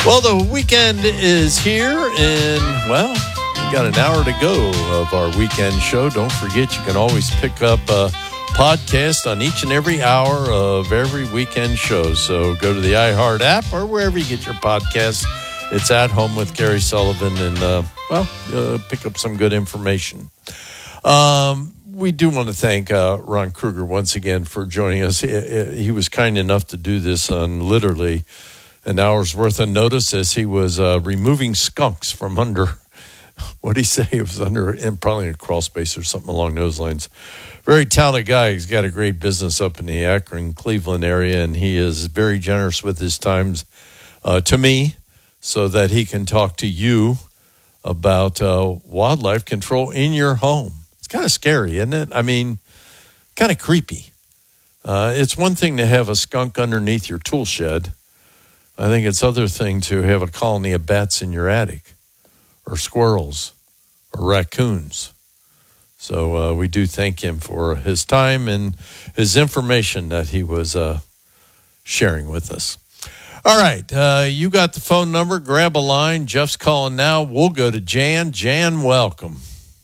Well, the weekend is here, and, well, we got an hour to go of our weekend show. Don't forget, you can always pick up a podcast on each and every hour of every weekend show. So go to the iHeart app or wherever you get your podcasts. It's At Home with Gary Sullivan, and, pick up some good information. We do want to thank Ron Kruger once again for joining us. He was kind enough to do this on literally an hour's worth of notice as he was removing skunks from under, what did he say? It was under, probably a crawl space or something along those lines. Very talented guy. He's got a great business up in the Akron, Cleveland area, and he is very generous with his times to me so that he can talk to you about wildlife control in your home. It's kind of scary, isn't it? I mean, kind of creepy. It's one thing to have a skunk underneath your tool shed. I think it's other thing to have a colony of bats in your attic, or squirrels, or raccoons. So we do thank him for his time and his information that he was sharing with us. All right, you got the phone number. Grab a line. Jeff's calling now. We'll go to Jan. Jan, welcome.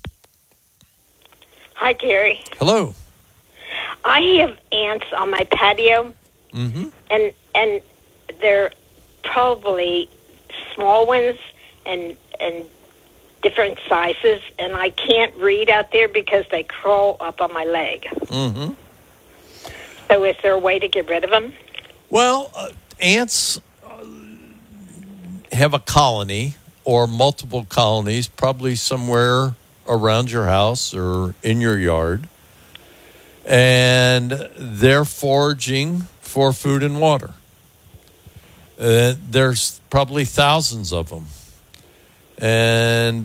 Hi, Gary. Hello. I have ants on my patio, and they're probably small ones and different sizes, and I can't read out there because they crawl up on my leg. Mm-hmm. So is there a way to get rid of them? Well, ants have a colony or multiple colonies, probably somewhere around your house or in your yard, and they're foraging for food and water. There's probably thousands of them. And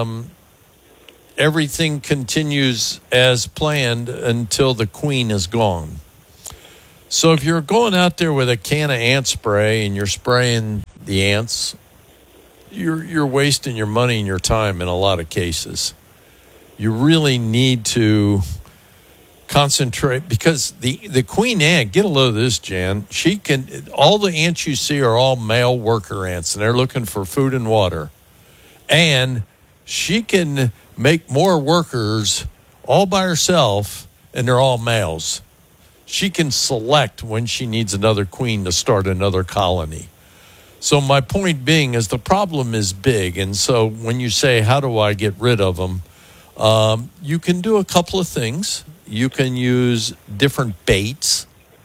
everything continues as planned until the queen is gone. So if you're going out there with a can of ant spray and you're spraying the ants, you're wasting your money and your time in a lot of cases. You really need to concentrate, because the queen ant, get a load of this, Jan, all the ants you see are all male worker ants, and they're looking for food and water. And she can make more workers all by herself, and they're all males. She can select when she needs another queen to start another colony. So my point being is the problem is big, and so when you say, how do I get rid of them, you can do a couple of things. You can use different baits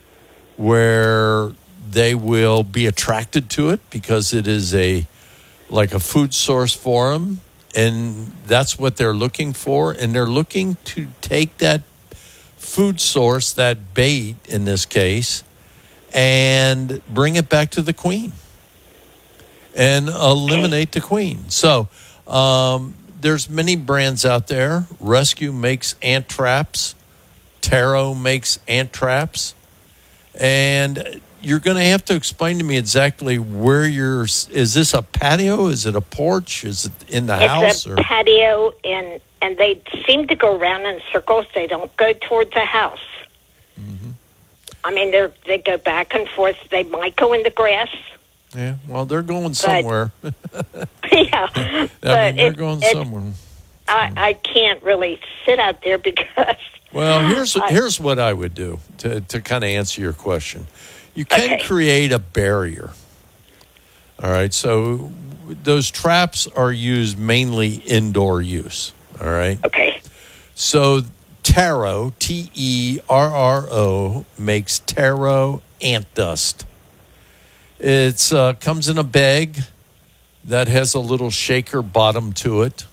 where they will be attracted to it because it is like a food source for them, and that's what they're looking for. And they're looking to take that food source, that bait in this case, and bring it back to the queen and eliminate the queen. So there's many brands out there. Rescue makes ant traps. Taro makes ant traps, and you're going to have to explain to me exactly where is this a patio? Is it a porch? Is it in the house? It's a patio, and they seem to go around in circles. They don't go toward the house. Mm-hmm. I mean, they go back and forth. They might go in the grass. Yeah, well, they're going somewhere. Yeah. They're going somewhere. I can't really sit out there because... Well, here's what I would do to kind of answer your question. You can create a barrier. All right, so those traps are used mainly indoor use. All right? Okay. So Taro, Terro, makes Taro ant dust. It comes in a bag that has a little shaker bottom to it,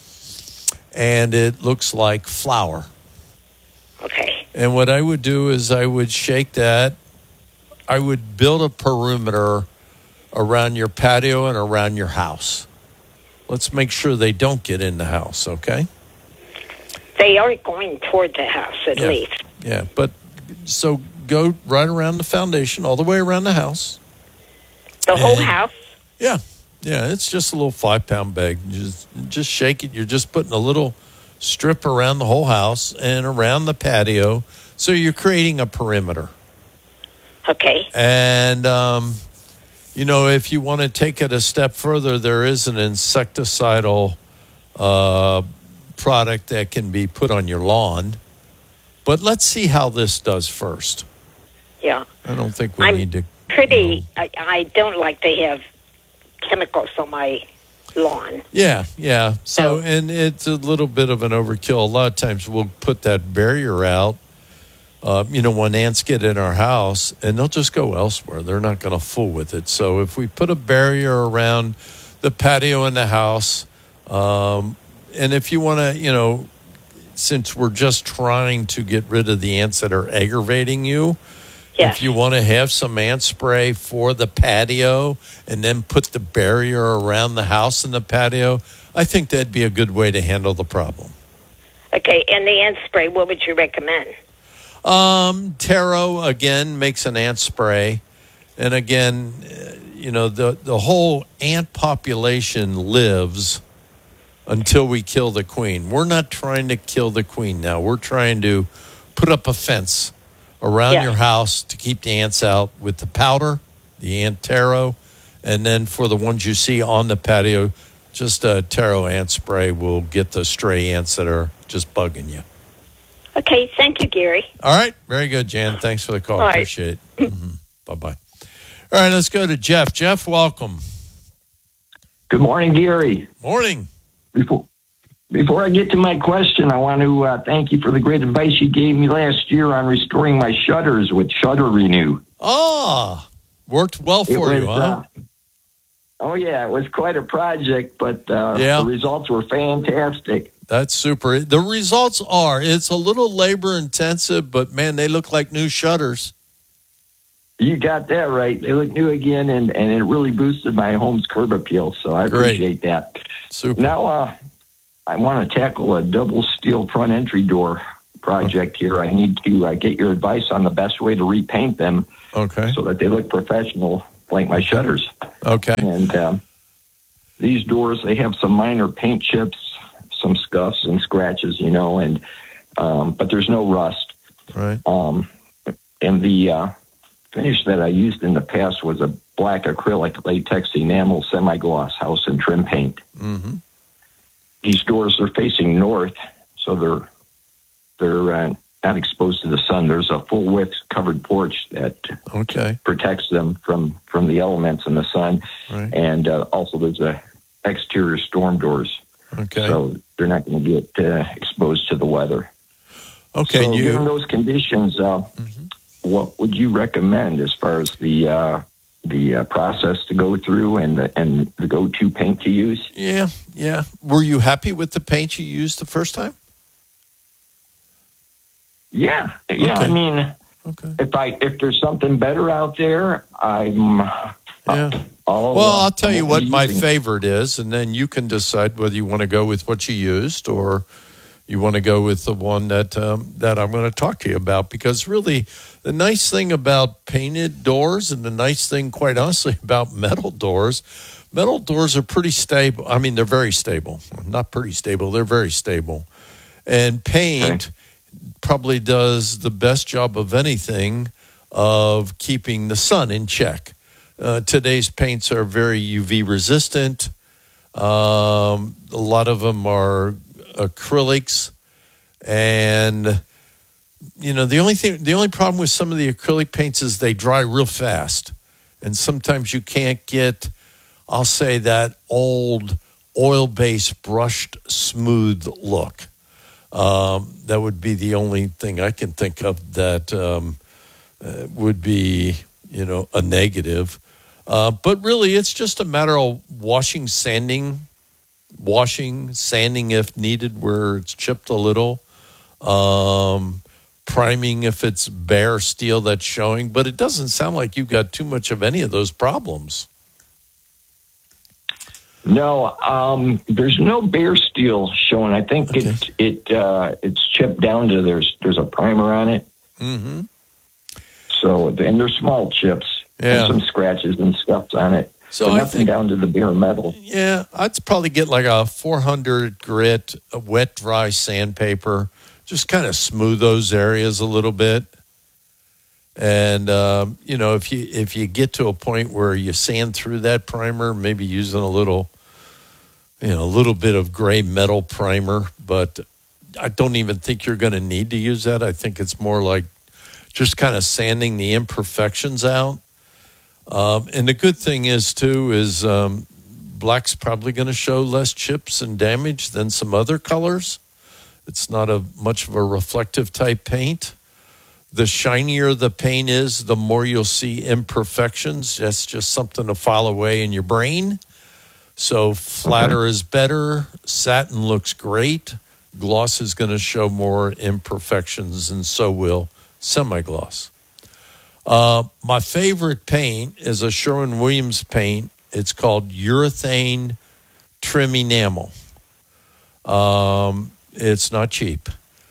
and it looks like flour. Okay. And what I would do is I would shake that. I would build a perimeter around your patio and around your house. Let's make sure they don't get in the house, okay? They are going toward the house, at least. Yeah, but so go right around the foundation, all the way around the house. The whole house? Yeah. Yeah, it's just a little 5-pound bag. Just shake it. You're just putting a little strip around the whole house and around the patio. So you're creating a perimeter. Okay. And If you want to take it a step further, there is an insecticidal product that can be put on your lawn. But let's see how this does first. Yeah. I don't think we need to. I don't like to have chemicals on my lawn. Yeah. So, and it's a little bit of an overkill. A lot of times we'll put that barrier out, when ants get in our house, and they'll just go elsewhere. They're not going to fool with it. So if we put a barrier around the patio in the house, and if you want to, since we're just trying to get rid of the ants that are aggravating you, yes. If you want to have some ant spray for the patio and then put the barrier around the house and the patio, I think that'd be a good way to handle the problem. Okay, and the ant spray, what would you recommend? Taro, again, makes an ant spray. And again, the whole ant population lives until we kill the queen. We're not trying to kill the queen now. We're trying to put up a fence around your house to keep the ants out with the powder, the ant taro, and then for the ones you see on the patio, just a taro ant spray will get the stray ants that are just bugging you. Okay, thank you, Gary. All right, very good, Jan. Thanks for the call. All right. Appreciate it. Bye-bye. All right, let's go to Jeff. Jeff, welcome. Good morning, Gary. Morning. Before I get to my question, I want to thank you for the great advice you gave me last year on restoring my shutters with Shutter Renew. Worked well for you, huh? It was quite a project, but the results were fantastic. That's super. The results it's a little labor intensive, but man, they look like new shutters. You got that right. They look new again, and it really boosted my home's curb appeal, so I appreciate that. Super. Now, I want to tackle a double steel front entry door project here. I need to get your advice on the best way to repaint them so that they look professional, like my shutters. Okay. And these doors, they have some minor paint chips, some scuffs and scratches, and but there's no rust. Right. And the finish that I used in the past was a black acrylic latex enamel semi-gloss house and trim paint. Mm-hmm. These doors are facing north, so they're not exposed to the sun. There's a full width covered porch that protects them from the elements and the sun, and also there's a exterior storm doors, so they're not going to get exposed to the weather. Okay, so given those conditions, what would you recommend as far as the process to go through and the go-to paint to use? Yeah. Were you happy with the paint you used the first time? Yeah. I mean, if there's something better out there, I'll tell you what my favorite is, and then you can decide whether you want to go with what you used or you want to go with the one that I'm going to talk to you about. Because really, the nice thing about painted doors, and the nice thing, quite honestly, about metal doors are pretty stable. I mean, they're very stable. Not pretty stable. They're very stable. And paint probably does the best job of anything of keeping the sun in check. Today's paints are very UV resistant. A lot of them are acrylics, and the only problem with some of the acrylic paints is they dry real fast, and sometimes you can't get, I'll say, that old oil-based brushed smooth look. That would be the only thing I can think of that would be a negative, but really it's just a matter of sanding if needed where it's chipped a little, priming if it's bare steel that's showing, but it doesn't sound like you've got too much of any of those problems. No, there's no bare steel showing. I think it's chipped down to there's a primer on it. Mm-hmm. So, and they're small chips and some scratches and scuffs on it. So nothing down to the bare metal. Yeah, I'd probably get like a 400 grit, a wet, dry sandpaper. Just kind of smooth those areas a little bit. And if you get to a point where you sand through that primer, maybe using a little bit of gray metal primer, but I don't even think you're going to need to use that. I think it's more like just kind of sanding the imperfections out. And the good thing is black's probably going to show less chips and damage than some other colors. It's not much of a reflective type paint. The shinier the paint is, the more you'll see imperfections. That's just something to file away in your brain. So flatter is better. Satin looks great. Gloss is going to show more imperfections, and so will semi-gloss. My favorite paint is a Sherwin-Williams paint. It's called Urethane Trim Enamel. It's not cheap.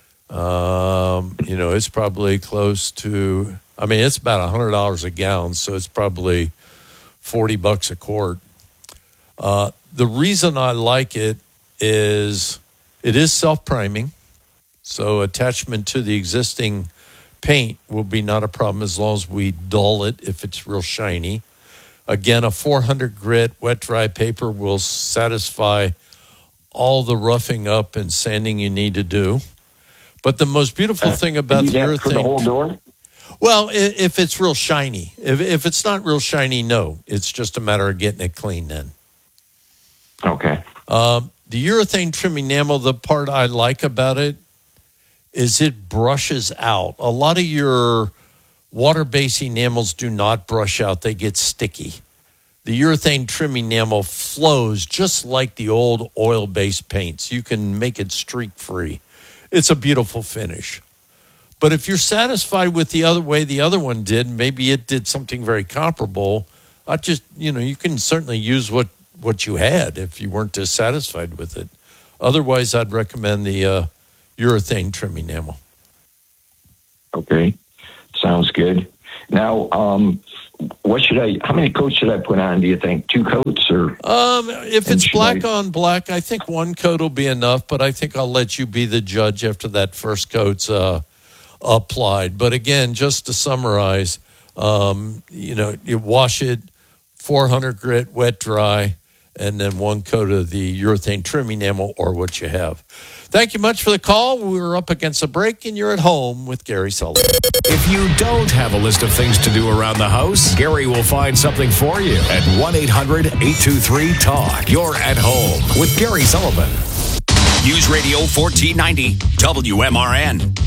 It's probably close to, it's about $100 a gallon, so it's probably $40 a quart. The reason I like it is self-priming, so attachment to the existing paint will be not a problem as long as we dull it if it's real shiny. Again, a 400 grit wet-dry paper will satisfy all the roughing up and sanding you need to do. But the most beautiful thing about the urethane... For the whole door? Well, if it's real shiny. If it's not real shiny, no. It's just a matter of getting it clean then. Okay. The urethane trim enamel, the part I like about it is it brushes out. A lot of your water-based enamels do not brush out. They get sticky. The urethane trim enamel flows just like the old oil-based paints. You can make it streak-free. It's a beautiful finish. But if you're satisfied with the other way the other one did, maybe it did something very comparable, you can certainly use what you had if you weren't dissatisfied with it. Otherwise, I'd recommend the urethane trim enamel. Okay. Sounds good. Now, how many coats should I put on, do you think? 2 coats or? If it's black on black, I think 1 coat will be enough, but I think I'll let you be the judge after that first coat's applied. But again, just to summarize, you wash it, 400 grit, wet, dry, and then 1 coat of the urethane trim enamel or what you have. Thank you much for the call. We're up against a break, and you're at home with Gary Sullivan. If you don't have a list of things to do around the house, Gary will find something for you at 1-800-823-TALK. You're at home with Gary Sullivan. News Radio 1490 WMRN.